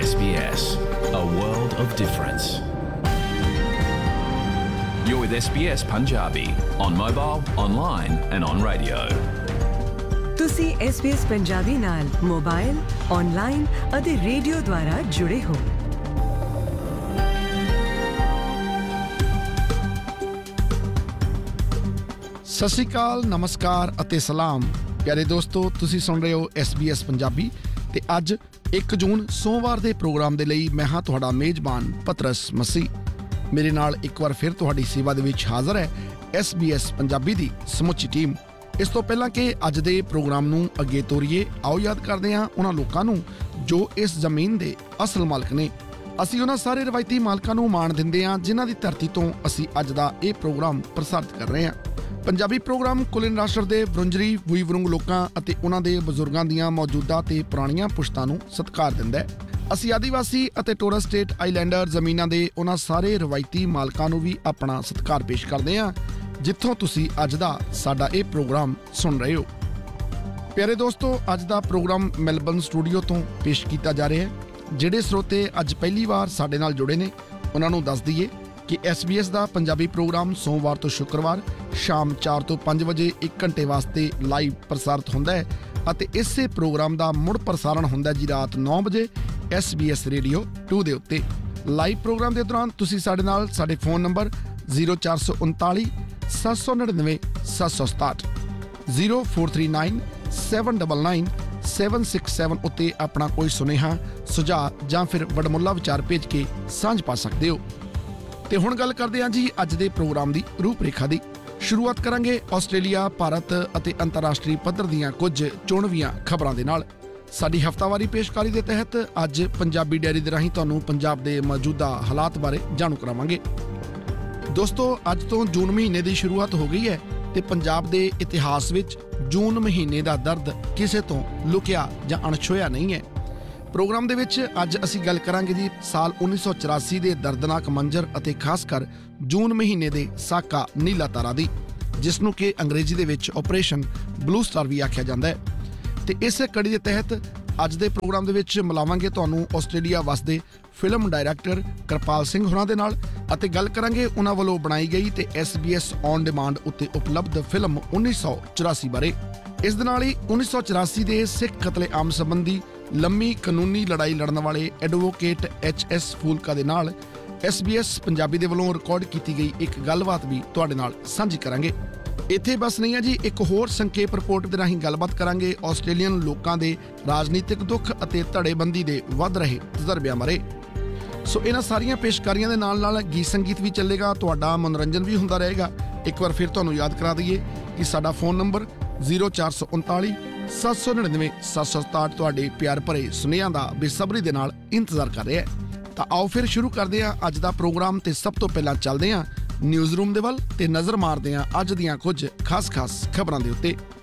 SBS, a world of difference. You're with SBS Punjabi on mobile, online and on radio. ਤੁਸੀਂ SBS Punjabi ਨਾਲ mobile, online ਅਤੇ radio ਦੁਆਰਾ ਜੁੜੇ ਹੋ। ਸਤਿ ਸ਼੍ਰੀ ਅਕਾਲ, ਨਮਸਕਾਰ ਅਤੇ ਸਲਾਮ ਪਿਆਰੇ ਦੋਸਤੋ, ਤੁਸੀਂ ਸੁਣ ਰਹੇ ਹੋ SBS ਪੰਜਾਬੀ ਤੇ ਅੱਜ 1 ਜੂਨ ਸੋਮਵਾਰ ਦੇ ਪ੍ਰੋਗਰਾਮ ਦੇ ਲਈ ਮੈਂ ਹਾਂ ਤੁਹਾਡਾ ਮੇਜ਼ਬਾਨ ਪਤਰਸ ਮਸੀਹ। ਮੇਰੇ ਨਾਲ ਇੱਕ ਵਾਰ ਫਿਰ ਤੁਹਾਡੀ ਸੇਵਾ ਦੇ ਵਿੱਚ ਹਾਜ਼ਰ ਹੈ SBS ਪੰਜਾਬੀ ਦੀ ਸਮੁੱਚੀ ਟੀਮ। ਇਸ ਤੋਂ ਪਹਿਲਾਂ ਕਿ ਅੱਜ ਦੇ ਪ੍ਰੋਗਰਾਮ ਨੂੰ ਅੱਗੇ ਤੋਰੀਏ, ਆਓ ਯਾਦ ਕਰਦੇ ਹਾਂ ਉਹਨਾਂ ਲੋਕਾਂ ਨੂੰ ਜੋ ਇਸ ਜ਼ਮੀਨ ਦੇ ਅਸਲ ਮਾਲਕ ਨੇ। ਅਸੀਂ ਉਹਨਾਂ ਸਾਰੇ ਰਵਾਇਤੀ ਮਾਲਕਾਂ ਨੂੰ ਮਾਣ ਦਿੰਦੇ ਹਾਂ ਜਿਨ੍ਹਾਂ ਦੀ ਧਰਤੀ ਤੋਂ ਅਸੀਂ ਅੱਜ ਦਾ ਇਹ ਪ੍ਰੋਗਰਾਮ ਪ੍ਰਸਾਰਿਤ ਕਰ ਰਹੇ ਹਾਂ। ਪੰਜਾਬੀ ਪ੍ਰੋਗਰਾਮ ਕੁਲੀਨ ਰਾਸ਼ਟਰ ਦੇ ਵਰੁੰਜਰੀ ਵੂਈਵਰੁੰਗ ਲੋਕਾਂ ਅਤੇ ਉਹਨਾਂ ਦੇ ਬਜ਼ੁਰਗਾਂ ਦੀਆਂ ਮੌਜੂਦਾ ਤੇ ਪੁਰਾਣੀਆਂ ਪੁਸ਼ਤਾਂ ਨੂੰ ਸਤਿਕਾਰ ਦਿੰਦਾ ਹੈ। ਅਸੀਂ ਆਦੀਵਾਸੀ ਅਤੇ ਟੋਰਸ ਸਟੇਟ ਆਈਲੈਂਡਰ ਜ਼ਮੀਨਾਂ ਦੇ ਉਹਨਾਂ ਸਾਰੇ ਰਵਾਇਤੀ ਮਾਲਕਾਂ ਨੂੰ ਵੀ ਆਪਣਾ ਸਤਿਕਾਰ ਪੇਸ਼ ਕਰਦੇ ਹਾਂ ਜਿੱਥੋਂ ਤੁਸੀਂ ਅੱਜ ਦਾ ਸਾਡਾ ਇਹ ਪ੍ਰੋਗਰਾਮ ਸੁਣ ਰਹੇ ਹੋ। ਪਿਆਰੇ ਦੋਸਤੋ, ਅੱਜ ਦਾ ਪ੍ਰੋਗਰਾਮ ਮੈਲਬਰਨ ਸਟੂਡੀਓ ਤੋਂ ਪੇਸ਼ ਕੀਤਾ ਜਾ ਰਿਹਾ ਹੈ। ਜਿਹੜੇ ਸਰੋਤੇ ਅੱਜ ਪਹਿਲੀ ਵਾਰ ਸਾਡੇ ਨਾਲ ਜੁੜੇ ਨੇ ਉਹਨਾਂ ਨੂੰ ਦੱਸ ਦਈਏ ਕਿ SBS ਦਾ ਪੰਜਾਬੀ ਪ੍ਰੋਗਰਾਮ ਸੋਮਵਾਰ ਤੋਂ ਸ਼ੁੱਕਰਵਾਰ ਸ਼ਾਮ 4 ਤੋਂ 5 ਵਜੇ 1 ਘੰਟੇ ਵਾਸਤੇ ਲਾਈਵ ਪ੍ਰਸਾਰਿਤ ਹੁੰਦਾ ਹੈ ਅਤੇ ਇਸੇ ਪ੍ਰੋਗਰਾਮ ਦਾ ਮੁੜ ਪ੍ਰਸਾਰਣ ਹੁੰਦਾ ਜੀ ਰਾਤ 9 ਵਜੇ SBS ਰੇਡੀਓ 2 ਦੇ ਉੱਤੇ। ਲਾਈਵ ਪ੍ਰੋਗਰਾਮ ਦੇ ਦੌਰਾਨ ਤੁਸੀਂ ਸਾਡੇ ਨਾਲ ਸਾਡੇ ਫੋਨ ਨੰਬਰ 0439 799 767 0439 799 767 ਉੱਤੇ ਆਪਣਾ ਕੋਈ ਸੁਨੇਹਾ, ਸੁਝਾਅ ਜਾਂ ਫਿਰ ਵਡਮੁੱਲਾ ਵਿਚਾਰ ਭੇਜ ਕੇ ਸਾਂਝ ਪਾ ਸਕਦੇ ਹੋ। ਤੇ ਹੁਣ ਗੱਲ ਕਰਦੇ ਹਾਂ ਜੀ ਅੱਜ ਦੇ ਪ੍ਰੋਗਰਾਮ ਦੀ ਰੂਪਰੇਖਾ ਦੀ। ਸ਼ੁਰੂਆਤ ਕਰਾਂਗੇ ਆਸਟ੍ਰੇਲੀਆ, ਭਾਰਤ ਅਤੇ ਅੰਤਰਰਾਸ਼ਟਰੀ ਪੱਧਰ ਦੀਆਂ ਕੁਝ ਚੋਣਵੀਆਂ ਖਬਰਾਂ ਦੇ ਨਾਲ। ਸਾਡੀ ਹਫ਼ਤਾਵਾਰੀ ਪੇਸ਼ਕਾਰੀ ਦੇ ਤਹਿਤ ਅੱਜ ਪੰਜਾਬੀ ਡਾਇਰੀ ਦੇ ਰਾਹੀਂ ਤੁਹਾਨੂੰ ਪੰਜਾਬ ਦੇ ਮੌਜੂਦਾ ਹਾਲਾਤ ਬਾਰੇ ਜਾਣੂ ਕਰਾਵਾਂਗੇ। ਦੋਸਤੋ, ਅੱਜ ਤੋਂ ਜੂਨ ਮਹੀਨੇ ਦੀ ਸ਼ੁਰੂਆਤ ਹੋ ਗਈ ਹੈ ਤੇ ਪੰਜਾਬ ਦੇ ਇਤਿਹਾਸ ਵਿੱਚ ਜੂਨ ਮਹੀਨੇ ਦਾ ਦਰਦ ਕਿਸੇ ਤੋਂ ਲੁਕਿਆ ਜਾਂ ਅਣਛੋਇਆ ਨਹੀਂ ਹੈ। ਪ੍ਰੋਗਰਾਮ ਦੇ ਵਿੱਚ ਅੱਜ ਅਸੀਂ ਗੱਲ ਕਰਾਂਗੇ ਜੀ ਸਾਲ 1984 ਦੇ ਦਰਦਨਾਕ ਮੰਜ਼ਰ ਅਤੇ ਖਾਸ ਕਰ ਜੂਨ ਮਹੀਨੇ ਦੇ ਸਾਕਾ ਨੀਲਾ ਤਾਰਾ ਦੀ, ਜਿਸ ਨੂੰ ਕਿ ਅੰਗਰੇਜ਼ੀ ਦੇ ਵਿੱਚ ਆਪਰੇਸ਼ਨ ਬਲੂ ਸਟਾਰ ਵੀ ਆਖਿਆ ਜਾਂਦਾ ਹੈ। ਤੇ ਇਸੇ ਕੜੀ ਦੇ ਤਹਿਤ ਅੱਜ ਦੇ ਪ੍ਰੋਗਰਾਮ ਦੇ ਵਿੱਚ ਮਿਲਾਵਾਂਗੇ ਤੁਹਾਨੂੰ ਆਸਟ੍ਰੇਲੀਆ ਵਸਦੇ ਫਿਲਮ ਡਾਇਰੈਕਟਰ ਕਿਰਪਾਲ ਸਿੰਘ ਹੋਰਾਂ ਦੇ ਨਾਲ ਅਤੇ ਗੱਲ ਕਰਾਂਗੇ ਉਹਨਾਂ ਵੱਲੋਂ ਬਣਾਈ ਗਈ ਤੇ SBS ਔਨ ਡਿਮਾਂਡ ਉੱਤੇ ਉਪਲਬਧ ਫਿਲਮ 1984 ਬਾਰੇ। ਇਸ ਦੇ ਨਾਲ ਹੀ 1984 ਦੇ ਸਿੱਖ ਕਤਲੇਆਮ ਸੰਬੰਧੀ ਲੰਮੀ ਕਾਨੂੰਨੀ ਲੜਾਈ ਲੜਨ ਵਾਲੇ ਐਡਵੋਕੇਟ HS ਫੂਲਕਾ ਦੇ ਨਾਲ SBS ਪੰਜਾਬੀ ਦੇ ਵੱਲੋਂ ਰਿਕਾਰਡ ਕੀਤੀ ਗਈ ਇੱਕ ਗੱਲਬਾਤ ਵੀ ਤੁਹਾਡੇ ਨਾਲ ਸਾਂਝੀ ਕਰਾਂਗੇ। ਇੱਥੇ ਬਸ ਨਹੀਂ ਹੈ ਜੀ, ਇੱਕ ਹੋਰ ਸੰਖੇਪ ਰਿਪੋਰਟ ਦੇ ਰਾਹੀਂ ਗੱਲਬਾਤ ਕਰਾਂਗੇ ਆਸਟ੍ਰੇਲੀਅਨ ਲੋਕਾਂ ਦੇ ਰਾਜਨੀਤਿਕ ਦੁੱਖ ਅਤੇ ਧੜੇਬੰਦੀ ਦੇ ਵੱਧ ਰਹੇ ਤਜਰਬਿਆਂ ਬਾਰੇ। ਸੋ ਇਹਨਾਂ ਸਾਰੀਆਂ ਪੇਸ਼ਕਾਰੀਆਂ ਦੇ ਨਾਲ ਨਾਲ ਗੀਤ ਸੰਗੀਤ ਵੀ ਚੱਲੇਗਾ, ਤੁਹਾਡਾ ਮਨੋਰੰਜਨ ਵੀ ਹੁੰਦਾ ਰਹੇਗਾ। ਇੱਕ ਵਾਰ ਫਿਰ ਤੁਹਾਨੂੰ ਯਾਦ ਕਰਾ ਦਈਏ ਕਿ ਸਾਡਾ ਫੋਨ ਨੰਬਰ 0439 799 767 ਤੁਹਾਡੇ ਪਿਆਰ ਭਰੇ ਸੁਨੇਹਿਆਂ ਦਾ ਬੇਸਬਰੀ ਦੇ ਨਾਲ ਇੰਤਜ਼ਾਰ ਕਰ ਰਿਹਾ ਹੈ। ਤਾਂ ਆਓ ਫਿਰ ਸ਼ੁਰੂ ਕਰਦੇ ਹਾਂ ਅੱਜ ਦਾ ਪ੍ਰੋਗਰਾਮ ਤੇ ਸਭ ਤੋਂ ਪਹਿਲਾਂ ਚੱਲਦੇ ਹਾਂ ਨਿਊਜ਼ ਰੂਮ ਦੇ ਵੱਲ ਤੇ ਨਜ਼ਰ ਮਾਰਦੇ ਹਾਂ ਅੱਜ ਦੀਆਂ ਕੁਝ ਖਾਸ ਖਬਰਾਂ ਦੇ ਉੱਤੇ।